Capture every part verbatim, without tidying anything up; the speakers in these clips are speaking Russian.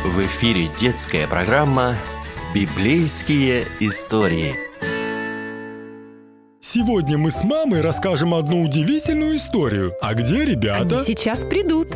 В эфире детская программа «Библейские истории». Сегодня мы с мамой расскажем одну удивительную историю. А где ребята? Они сейчас придут.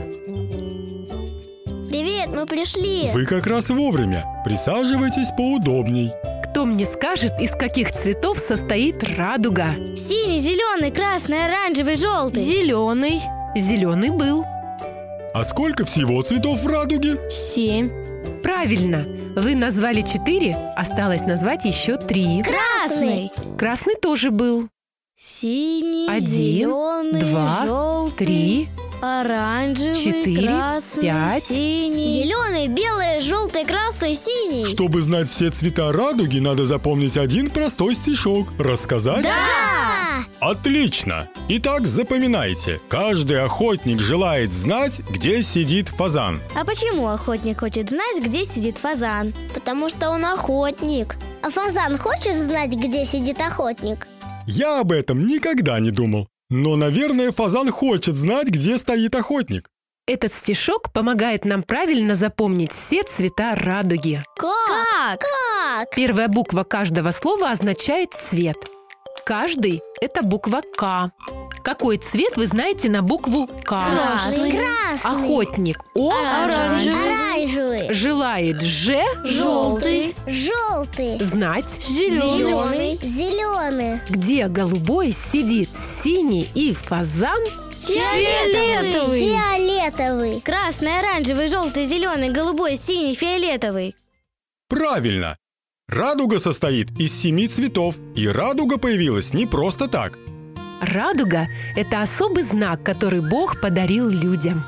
Привет, мы пришли. Вы как раз вовремя. Присаживайтесь поудобней. Кто мне скажет, из каких цветов состоит радуга? Синий, зеленый, красный, оранжевый, желтый. Зеленый. Зеленый был. А сколько всего цветов в радуге? Семь. Правильно. Вы назвали четыре, осталось назвать еще три. Красный. Красный тоже был. Синий, Один, зеленый, два, желтый, три, оранжевый, четыре, красный, пять. синий, зеленый, белый, желтый, красный, синий. Чтобы знать все цвета радуги, надо запомнить один простой стишок. Рассказать? Да! Отлично! Итак, запоминайте. Каждый охотник желает знать, где сидит фазан. А почему охотник хочет знать, где сидит фазан? Потому что он охотник. А фазан хочет знать, где сидит охотник? Я об этом никогда не думал. Но, наверное, фазан хочет знать, где стоит охотник. Этот стишок помогает нам правильно запомнить все цвета радуги. Как? Как? Первая буква каждого слова означает цвет. Каждый – это буква «К». Какой цвет вы знаете на букву «К»? Красный. Красный. Охотник – О. Оранжевый. Оранжевый. Желает – Ж. Желтый. Желтый. Знать. Зеленый. Зеленый. Где голубой сидит синий и фазан? Фиолетовый. Фиолетовый. Красный, оранжевый, желтый, зеленый, голубой, синий, фиолетовый. Правильно! Радуга состоит из семи цветов, и радуга появилась не просто так. Радуга – это особый знак, который Бог подарил людям.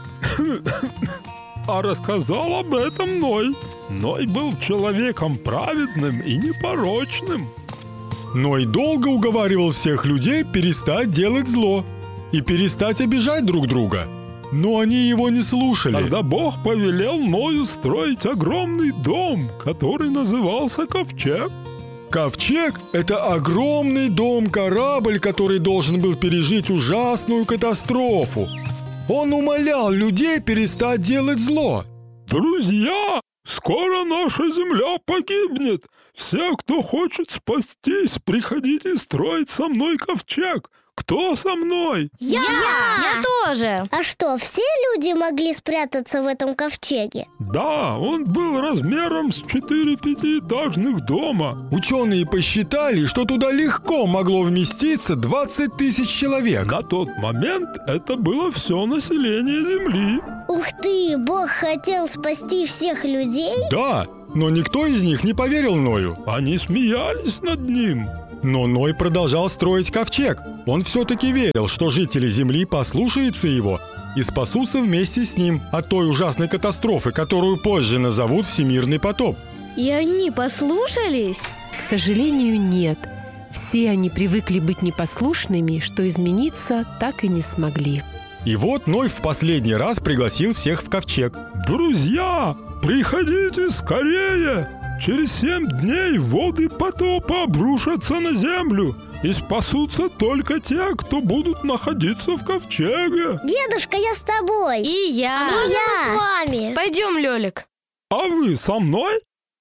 А рассказал об этом Ной. Ной был человеком праведным и непорочным. Ной долго уговаривал всех людей перестать делать зло и перестать обижать друг друга. Но они его не слушали. Тогда Бог повелел Ною строить огромный дом, который назывался Ковчег. Ковчег – это огромный дом-корабль, который должен был пережить ужасную катастрофу. Он умолял людей перестать делать зло. Друзья, скоро наша земля погибнет. Все, кто хочет спастись, приходите строить со мной ковчег. Кто со мной? Я! Я тоже! А что, все люди могли спрятаться в этом ковчеге? Да, он был размером с четыре пятиэтажных дома. Ученые посчитали, что туда легко могло вместиться двадцать тысяч человек. На тот момент это было все население Земли. Ух ты, Бог хотел спасти всех людей? Да, но никто из них не поверил Ною. Они смеялись над ним. Но Ной продолжал строить ковчег. Он все-таки верил, что жители Земли послушаются его и спасутся вместе с ним от той ужасной катастрофы, которую позже назовут Всемирный потоп. И они послушались? К сожалению, нет. Все они привыкли быть непослушными, что измениться так и не смогли. И вот Ной в последний раз пригласил всех в ковчег. Друзья, приходите скорее! Через семь дней воды потопа обрушатся на землю, и спасутся только те, кто будут находиться в ковчеге. Дедушка, я с тобой. И я. А можно я. мы с вами? Пойдем, Лёлик. А вы со мной?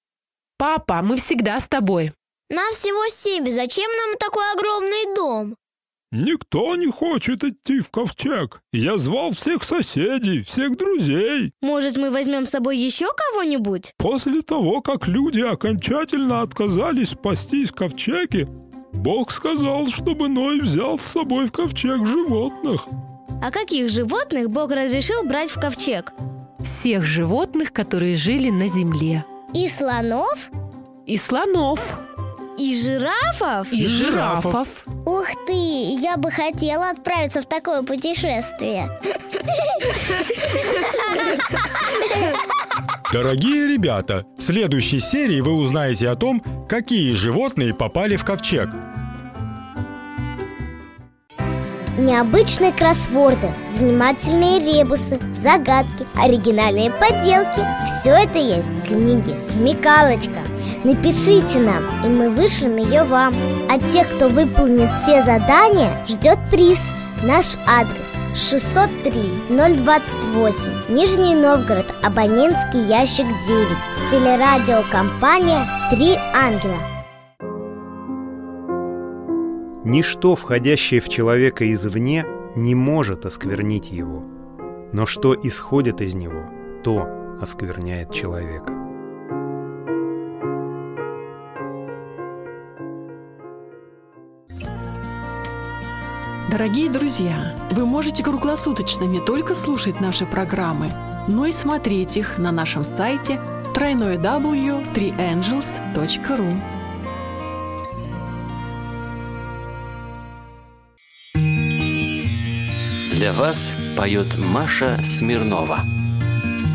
Папа, мы всегда с тобой. Нас всего семь. Зачем нам такой огромный дом? Никто не хочет идти в ковчег. Я звал всех соседей, всех друзей. Может, мы возьмем с собой еще кого-нибудь? После того, как люди окончательно отказались спастись в ковчеге, Бог сказал, чтобы Ной взял с собой в ковчег животных. А каких животных Бог разрешил брать в ковчег? Всех животных, которые жили на земле. И слонов? И слонов. И жирафов? И И жирафов. жирафов. Ух ты, я бы хотела отправиться в такое путешествие. Дорогие ребята, в следующей серии вы узнаете о том, какие животные попали в ковчег. Необычные кроссворды, занимательные ребусы, загадки, оригинальные поделки – все это есть в книге «Смекалочка». Напишите нам, и мы вышлем ее вам. А тех, кто выполнит все задания, ждет приз. Наш адрес шестьсот три ноль двадцать восемь, Нижний Новгород, абонентский ящик девять. Телерадиокомпания «Три ангела». Ничто, входящее в человека извне, не может осквернить его, но что исходит из него, то оскверняет человека. Дорогие друзья, вы можете круглосуточно не только слушать наши программы, но и смотреть их на нашем сайте дабл ю дабл ю дабл ю точка три ангелс точка ру. Для вас поет Маша Смирнова.